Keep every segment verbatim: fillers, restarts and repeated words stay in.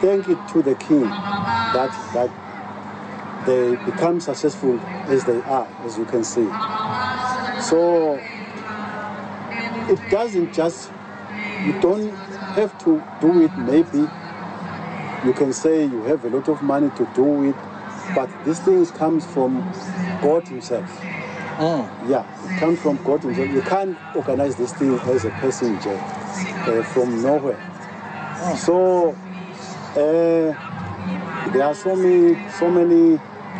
thank it to the king that that they become successful as they are, as you can see. So it doesn't just, you don't have to do it. Maybe you can say you have a lot of money to do it, but this thing comes from God himself. Mm. Yeah, it comes from God himself. You can't organize this thing as a person uh, from nowhere. Mm. So uh, there are so many, so many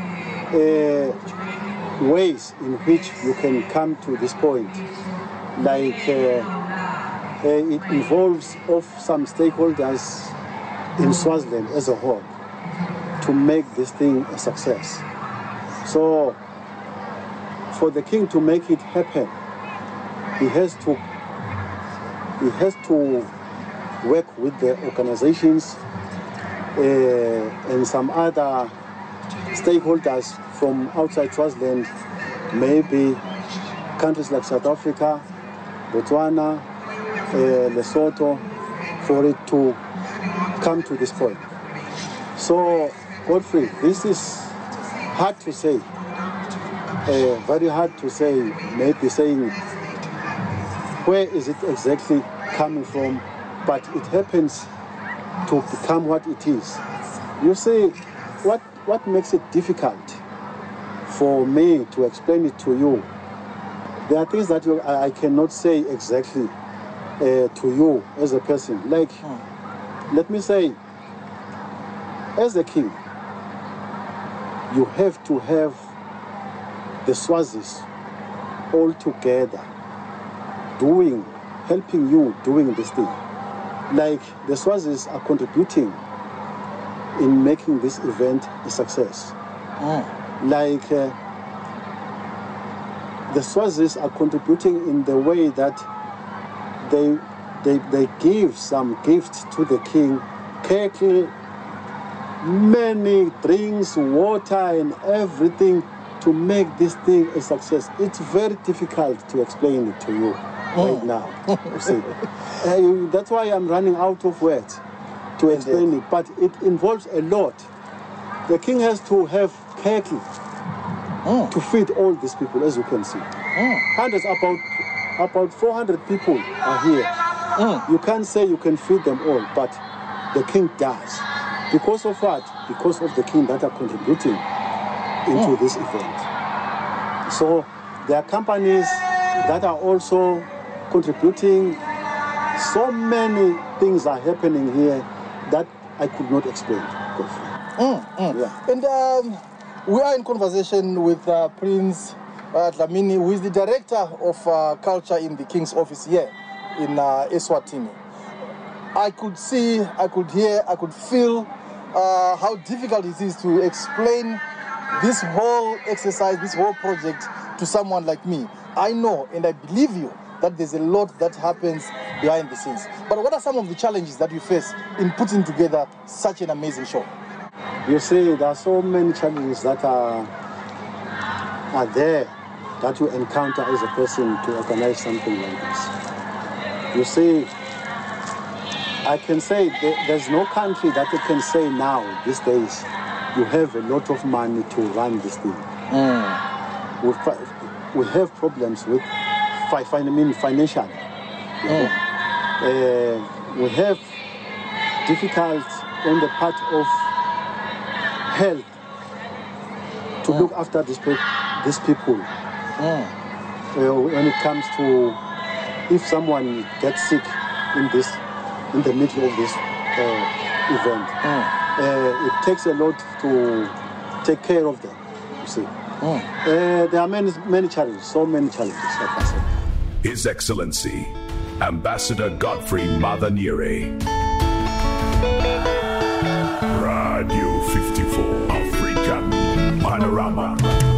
uh, ways in which you can come to this point. Like uh, uh, it involves of some stakeholders in Swaziland as a whole to make this thing a success. So for the king to make it happen, he has to he has to work with the organizations uh, and some other stakeholders from outside Swaziland, maybe countries like South Africa, Botswana, uh, Lesotho, for it to come to this point. So, Godfrey, this is hard to say. Uh, very hard to say, maybe saying where is it exactly coming from, but it happens to become what it is. You see, what, what makes it difficult for me to explain it to you? There are things that you, I, I cannot say exactly uh, to you as a person. Like, hmm. let me say, as a king, you have to have the Swazis all together doing, helping you doing this thing. Like the Swazis are contributing in making this event a success. Mm. Like uh, the Swazis are contributing in the way that they, they, they give some gifts to the king, cake, many drinks, water and everything to make this thing a success. It's very difficult to explain it to you oh. right now. You see, uh, you, that's why I'm running out of words to explain Indeed. it. But it involves a lot. The king has to have cake oh. to feed all these people, as you can see. Oh. Hundreds, about about four hundred people are here. Oh. You can't say you can feed them all, but the king does. Because of what? Because of the king that are contributing into oh. this event. So there are companies that are also contributing. So many things are happening here that I could not explain. Mm, mm. Yeah. And um, we are in conversation with uh, Prince uh, Dlamini, who is the director of uh, culture in the King's office here in uh, Eswatini. I could see, I could hear, I could feel uh, how difficult it is to explain this whole exercise, this whole project to someone like me. I know and I believe you that there's a lot that happens behind the scenes. But what are some of the challenges that you face in putting together such an amazing show? You see, there are so many challenges that are, are there that you encounter as a person to organize something like this. You see, I can say there's no country that you can say now, these days, you have a lot of money to run this thing. Mm. We, we have problems with fi- I mean financial. Mm. Uh, we have difficulties on the part of health to mm. look after these, pe- these people. Mm. Uh, when it comes to if someone gets sick in this, in the middle of this uh, event. Mm. Uh, it takes a lot to take care of them, you see. Mm. Uh, there are many, many challenges, so many challenges, like I said. His Excellency, Ambassador Godfrey Madanyere. Radio fifty-four, African Panorama.